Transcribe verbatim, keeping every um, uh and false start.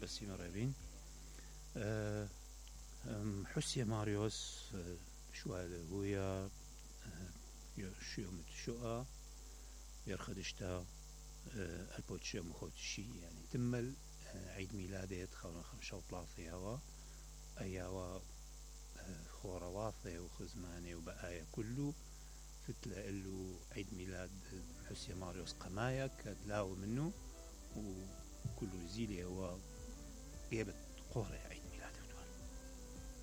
بسيم رابين أه حسيا ماريوس أه شو هذا هويا أه شو يوم تشوقا يرخدشتا أه البوتشي مخوتشي يعني تمل أه عيد ميلادي تخونا خمسة وثلاثين هوا أيوا أه خورواثي وخزماني وبقايا كله فتلا له عيد ميلاد حسيا ماريوس قمايا كدلاو منه وكله زيلي هو جابت قهرة عيد